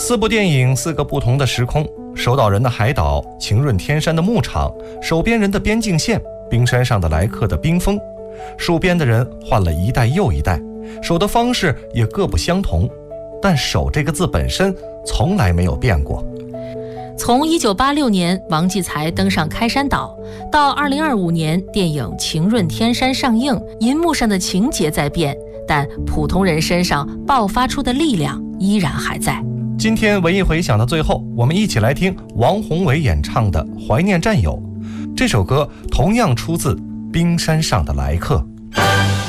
4部电影，4个不同的时空，守岛人的海岛，晴润天山的牧场，守边人的边境线，冰山上的来客的冰封。戍边的人换了一代又一代，守的方式也各不相同，但守这个字本身从来没有变过。 从1986年王继才登上开山岛，到2025年电影《晴润天山》上映，银幕上的情节在变，但普通人身上爆发出的力量依然还在。 今天文艺回响的最后，我们一起来听王宏伟演唱的《怀念战友》。这首歌同样出自冰山上的来客。